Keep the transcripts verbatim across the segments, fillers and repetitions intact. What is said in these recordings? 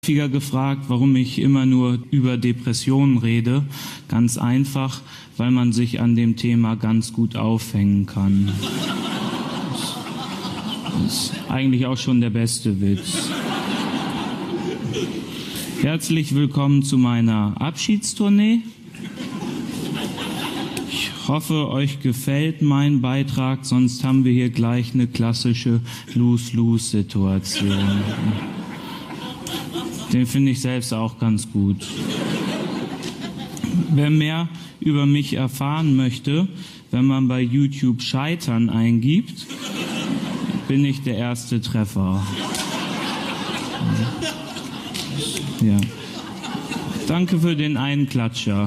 Häufiger gefragt, warum ich immer nur über Depressionen rede. Ganz einfach, weil man sich an dem Thema ganz gut aufhängen kann. Das ist eigentlich auch schon der beste Witz. Herzlich willkommen zu meiner Abschiedstournee. Ich hoffe, euch gefällt mein Beitrag, sonst haben wir hier gleich eine klassische Lose-Lose-Situation. Den finde ich selbst auch ganz gut. Wer mehr über mich erfahren möchte, wenn man bei YouTube Scheitern eingibt, bin ich der erste Treffer. Ja. Danke für den einen Klatscher.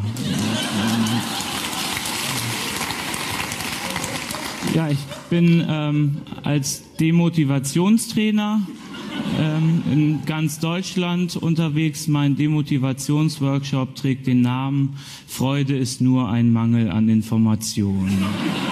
Ja, ich bin ähm, als Demotivationstrainer ähm, in ganz Deutschland unterwegs. Mein Demotivationsworkshop trägt den Namen Freude ist nur ein Mangel an Informationen.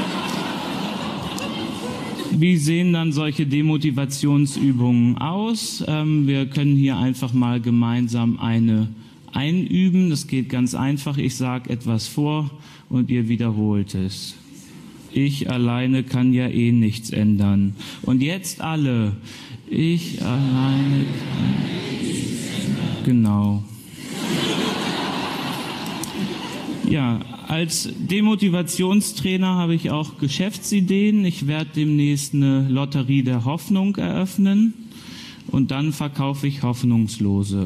Wie sehen dann solche Demotivationsübungen aus? Ähm, wir können hier einfach mal gemeinsam eine einüben. Das geht ganz einfach. Ich sage etwas vor und ihr wiederholt es. Ich alleine kann ja eh nichts ändern. Und jetzt alle. Ich alleine kann nichts ändern. Genau. Ja, als Demotivationstrainer habe ich auch Geschäftsideen. Ich werde demnächst eine Lotterie der Hoffnung eröffnen und dann verkaufe ich Hoffnungslose.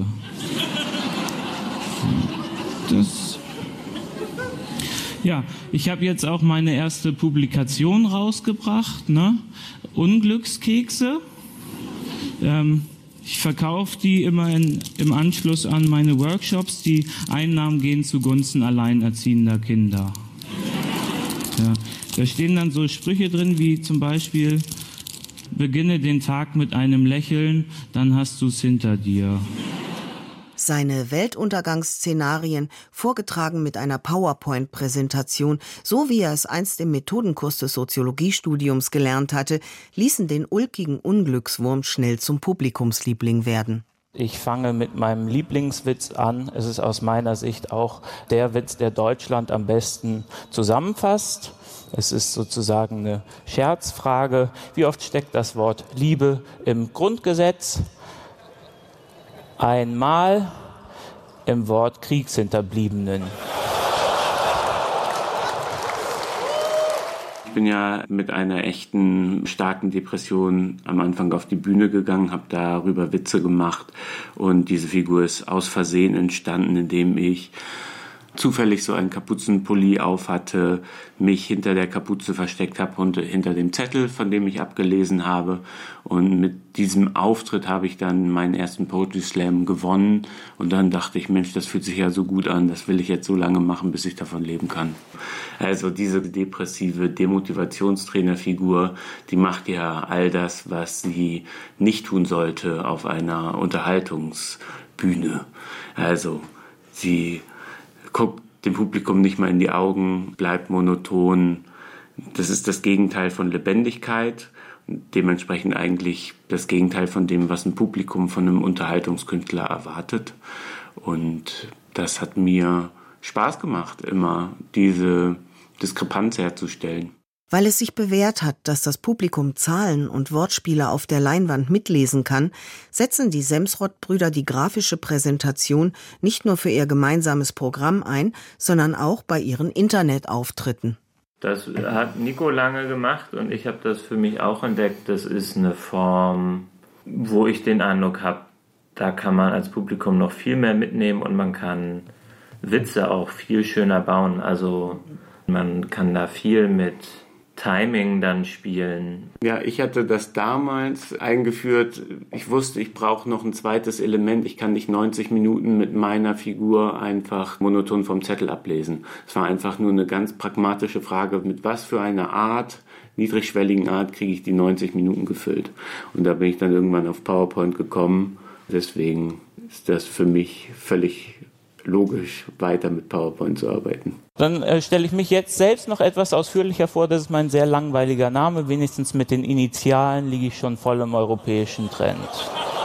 Das Ja, ich habe jetzt auch meine erste Publikation rausgebracht, ne? Unglückskekse. Ähm, ich verkaufe die immer in, im Anschluss an meine Workshops. Die Einnahmen gehen zugunsten alleinerziehender Kinder. Ja, da stehen dann so Sprüche drin, wie zum Beispiel: Beginne den Tag mit einem Lächeln, dann hast du es hinter dir. Seine Weltuntergangsszenarien, vorgetragen mit einer PowerPoint-Präsentation, so wie er es einst im Methodenkurs des Soziologiestudiums gelernt hatte, ließen den ulkigen Unglückswurm schnell zum Publikumsliebling werden. Ich fange mit meinem Lieblingswitz an. Es ist aus meiner Sicht auch der Witz, der Deutschland am besten zusammenfasst. Es ist sozusagen eine Scherzfrage. Wie oft steckt das Wort Liebe im Grundgesetz? Einmal im Wort Kriegshinterbliebenen. Ich bin ja mit einer echten starken Depression am Anfang auf die Bühne gegangen, habe darüber Witze gemacht und diese Figur ist aus Versehen entstanden, indem ich zufällig so einen Kapuzenpulli auf hatte, mich hinter der Kapuze versteckt habe und hinter dem Zettel, von dem ich abgelesen habe. Und mit diesem Auftritt habe ich dann meinen ersten Poetry Slam gewonnen. Und dann dachte ich, Mensch, das fühlt sich ja so gut an, das will ich jetzt so lange machen, bis ich davon leben kann. Also diese depressive Demotivationstrainerfigur, die macht ja all das, was sie nicht tun sollte auf einer Unterhaltungsbühne. Also sie guckt dem Publikum nicht mal in die Augen, bleibt monoton. Das ist das Gegenteil von Lebendigkeit. Dementsprechend eigentlich das Gegenteil von dem, was ein Publikum von einem Unterhaltungskünstler erwartet. Und das hat mir Spaß gemacht, immer diese Diskrepanz herzustellen. Weil es sich bewährt hat, dass das Publikum Zahlen und Wortspiele auf der Leinwand mitlesen kann, setzen die Semsrott-Brüder die grafische Präsentation nicht nur für ihr gemeinsames Programm ein, sondern auch bei ihren Internetauftritten. Das hat Nico lange gemacht und ich habe das für mich auch entdeckt. Das ist eine Form, wo ich den Eindruck habe, da kann man als Publikum noch viel mehr mitnehmen und man kann Witze auch viel schöner bauen. Also man kann da viel mit Timing dann spielen. Ja, ich hatte das damals eingeführt. Ich wusste, ich brauche noch ein zweites Element. Ich kann nicht neunzig Minuten mit meiner Figur einfach monoton vom Zettel ablesen. Es war einfach nur eine ganz pragmatische Frage, mit was für einer Art, niedrigschwelligen Art, kriege ich die neunzig Minuten gefüllt. Und da bin ich dann irgendwann auf PowerPoint gekommen. Deswegen ist das für mich völlig logisch, weiter mit PowerPoint zu arbeiten. Dann äh, stelle ich mich jetzt selbst noch etwas ausführlicher vor. Das ist mein sehr langweiliger Name. Wenigstens mit den Initialen liege ich schon voll im europäischen Trend.